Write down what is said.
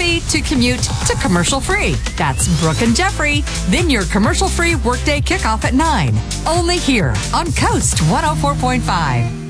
coffee to commute to commercial free. That's Brooke and Jeffrey. Then your commercial free workday kickoff at 9. Only here on Coast 104.5.